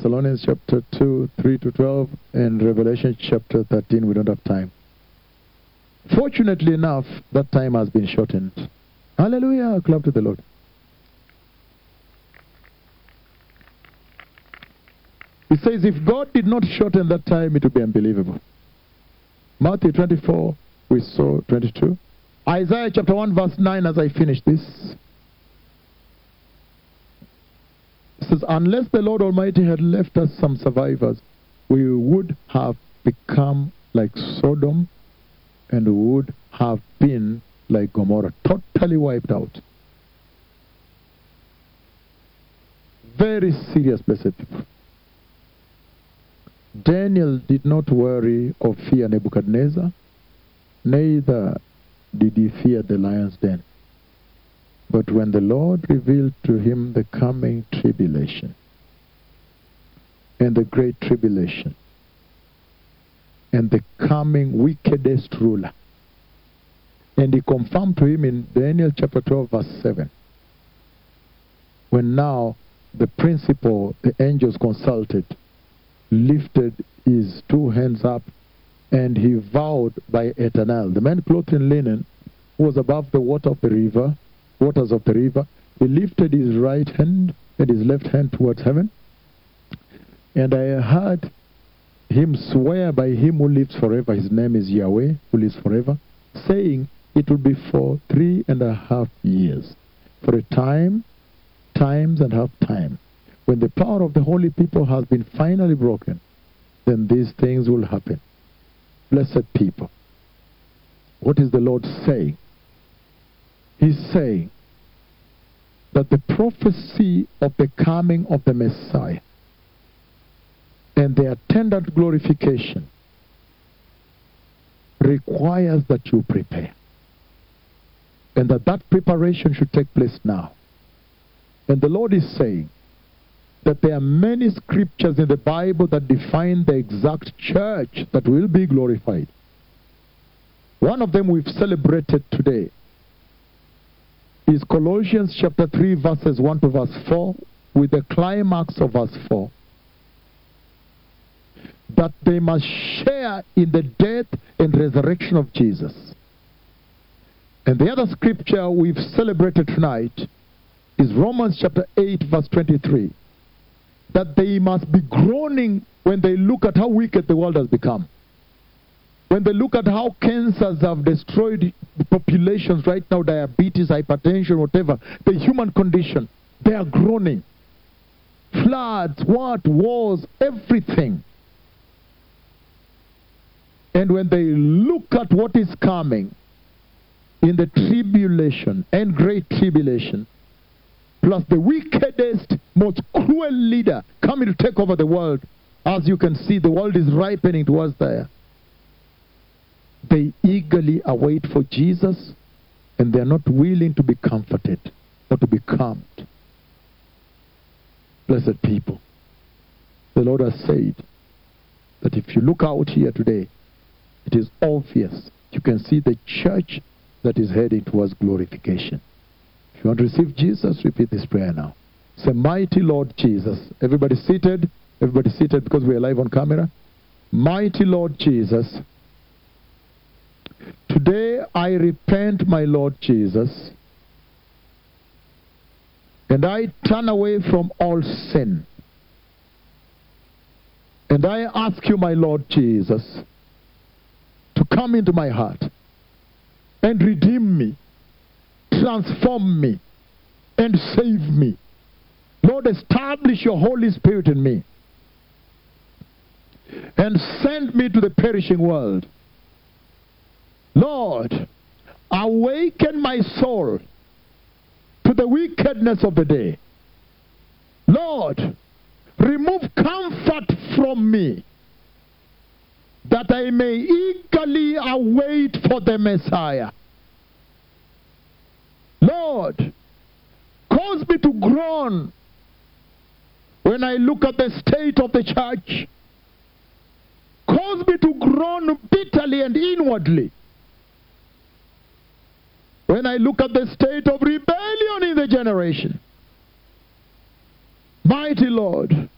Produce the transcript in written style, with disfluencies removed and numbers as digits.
Thessalonians chapter 2, 3 to 12, and Revelation chapter 13. We don't have time. Fortunately enough, that time has been shortened. Hallelujah. Clap to the Lord. It says, if God did not shorten that time, it would be unbelievable. Matthew 24, we saw 22. Isaiah chapter 1, verse 9, as I finish this. It says, unless the Lord Almighty had left us some survivors, we would have become like Sodom and would have been like Gomorrah, totally wiped out. Very serious, blessed people. Daniel did not worry or fear Nebuchadnezzar, neither did he fear the lion's den. But when the Lord revealed to him the coming tribulation, and the great tribulation, and the coming wickedest ruler, and he confirmed to him in Daniel chapter 12, verse 7, when now the principal, the angels consulted, lifted his two hands up, and he vowed by Eternal, the man clothed in linen, who was above the waters of the river, he lifted his right hand and his left hand towards heaven. And I heard him swear by him who lives forever, his name is Yahweh, who lives forever, saying, it will be for 3.5 years, for a time, times and half time. When the power of the holy people has been finally broken, then these things will happen. Blessed people. What is the Lord saying? He's saying that the prophecy of the coming of the Messiah and the attendant glorification requires that you prepare. And that preparation should take place now. And the Lord is saying that there are many scriptures in the Bible that define the exact church that will be glorified. One of them we've celebrated today is Colossians chapter 3, verses 1 to verse 4, with the climax of verse 4. That they must share in the death and resurrection of Jesus. And the other scripture we've celebrated tonight is Romans chapter 8, verse 23. That they must be groaning when they look at how wicked the world has become. When they look at how cancers have destroyed the populations right now, diabetes, hypertension, whatever, the human condition, they are groaning. Floods, wars, everything. And when they look at what is coming in the tribulation and great tribulation, plus the wickedest, most cruel leader coming to take over the world, as you can see, the world is ripening towards there. They eagerly await for Jesus, and they are not willing to be comforted or to be calmed. Blessed people, the Lord has said that if you look out here today, it is obvious. You can see the church that is heading towards glorification. If you want to receive Jesus, repeat this prayer now. Say, mighty Lord Jesus. Everybody seated. Everybody seated because we are live on camera. Mighty Lord Jesus. Today I repent, my Lord Jesus. And I turn away from all sin. And I ask you, my Lord Jesus, to come into my heart and redeem me, transform me, and save me. Lord, establish your Holy Spirit in me and send me to the perishing world. Lord, awaken my soul to the wickedness of the day. Lord, remove comfort from me, that I may eagerly await for the Messiah. Lord, cause me to groan when I look at the state of the church. Cause me to groan bitterly and inwardly when I look at the state of rebellion in the generation. Mighty Lord,